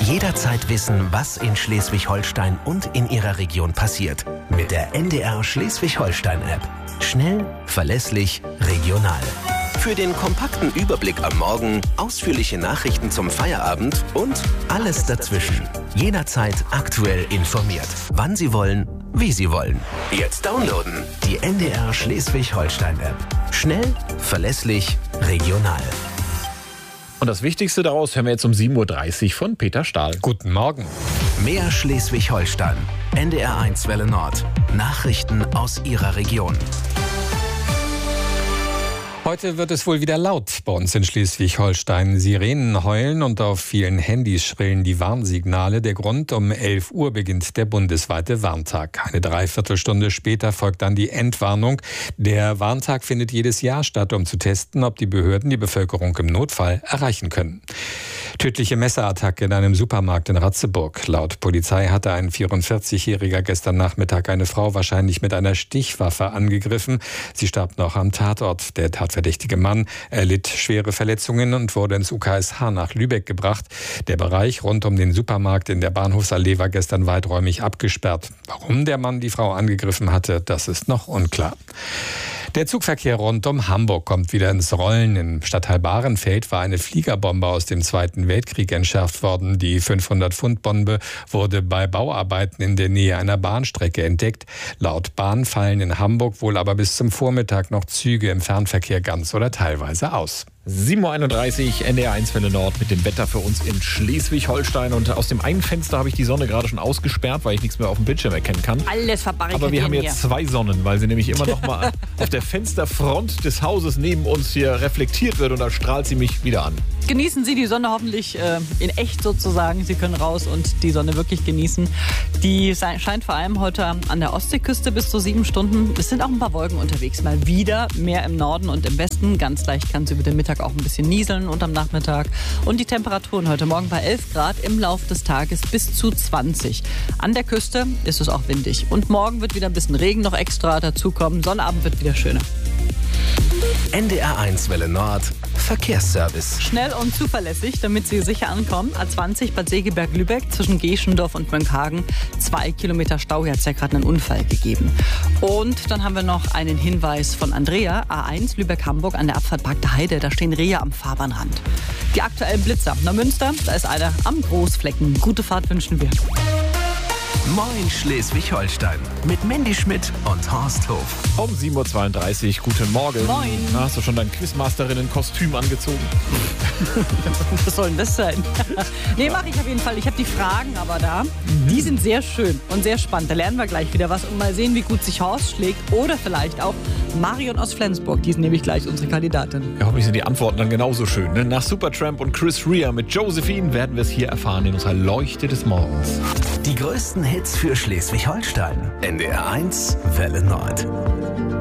Jederzeit wissen, was in Schleswig-Holstein und in Ihrer Region passiert. Mit der NDR Schleswig-Holstein-App. Schnell, verlässlich, regional. Für den kompakten Überblick am Morgen, ausführliche Nachrichten zum Feierabend und alles dazwischen. Jederzeit aktuell informiert. Wann Sie wollen, wie Sie wollen. Jetzt downloaden. Die NDR Schleswig-Holstein-App. Schnell, verlässlich, regional. Und das Wichtigste daraus hören wir jetzt um 7.30 Uhr von Peter Stahl. Guten Morgen. Mehr Schleswig-Holstein. NDR1 Welle Nord. Nachrichten aus Ihrer Region. Heute wird es wohl wieder laut bei uns in Schleswig-Holstein. Sirenen heulen und auf vielen Handys schrillen die Warnsignale. Der Grund: um 11 Uhr beginnt der bundesweite Warntag. Eine Dreiviertelstunde später folgt dann die Endwarnung. Der Warntag findet jedes Jahr statt, um zu testen, ob die Behörden die Bevölkerung im Notfall erreichen können. Tödliche Messerattacke in einem Supermarkt in Ratzeburg. Laut Polizei hatte ein 44-Jähriger gestern Nachmittag eine Frau wahrscheinlich mit einer Stichwaffe angegriffen. Sie starb noch am Tatort. Der tatverdächtige Mann erlitt schwere Verletzungen und wurde ins UKSH nach Lübeck gebracht. Der Bereich rund um den Supermarkt in der Bahnhofsallee war gestern weiträumig abgesperrt. Warum der Mann die Frau angegriffen hatte, das ist noch unklar. Der Zugverkehr rund um Hamburg kommt wieder ins Rollen. Im Stadtteil Bahrenfeld war eine Fliegerbombe aus dem Zweiten Weltkrieg entschärft worden. Die 500-Pfund-Bombe wurde bei Bauarbeiten in der Nähe einer Bahnstrecke entdeckt. Laut Bahn fallen in Hamburg wohl aber bis zum Vormittag noch Züge im Fernverkehr ganz oder teilweise aus. 7.31 Uhr, NDR1 Welle Nord mit dem Wetter für uns in Schleswig-Holstein. Und aus dem einen Fenster habe ich die Sonne gerade schon ausgesperrt, weil ich nichts mehr auf dem Bildschirm erkennen kann. Alles verbarrikadiert. Aber wir haben jetzt zwei Sonnen, weil sie nämlich immer noch mal auf der Fensterfront des Hauses neben uns hier reflektiert wird. Und da strahlt sie mich wieder an. Genießen Sie die Sonne hoffentlich in echt sozusagen. Sie können raus und die Sonne wirklich genießen. Die scheint vor allem heute an der Ostseeküste bis zu 7 Stunden. Es sind auch ein paar Wolken unterwegs. Mal wieder mehr im Norden und im Westen. Ganz leicht kann es über den Mittag auch ein bisschen nieseln und am Nachmittag. Und die Temperaturen heute Morgen bei 11 Grad, im Laufe des Tages bis zu 20. An der Küste ist es auch windig. Und morgen wird wieder ein bisschen Regen noch extra dazukommen. Sonnabend wird wieder schöner. NDR1 Welle Nord. Verkehrsservice. Schnell und zuverlässig, damit Sie sicher ankommen. A20 Bad Segeberg-Lübeck zwischen Geschendorf und Mönckehagen. 2 Kilometer Stau, hier hat es ja gerade einen Unfall gegeben. Und dann haben wir noch einen Hinweis von Andrea. A1 Lübeck-Hamburg an der Abfahrt Park der Heide. Da stehen Rehe am Fahrbahnrand. Die aktuellen Blitzer. Neumünster, da ist einer am Großflecken. Gute Fahrt wünschen wir. Moin Schleswig-Holstein mit Mandy Schmidt und Horst Hof. Um 7.32 Uhr, guten Morgen. Moin. Na, hast du schon dein Quizmasterinnen-Kostüm angezogen? Was soll denn das sein? Nee, mache ich auf jeden Fall. Ich habe die Fragen aber da. Die sind sehr schön und sehr spannend. Da lernen wir gleich wieder was und mal sehen, wie gut sich Horst schlägt. Oder vielleicht auch Marion aus Flensburg. Die ist nämlich gleich unsere Kandidatin. Ja, hoffentlich sind die Antworten dann genauso schön. Ne? Nach Supertramp und Chris Rea mit Josephine werden wir es hier erfahren in unserer Leuchte des Morgens. Die größten Hits für Schleswig-Holstein. NDR1 Welle Nord.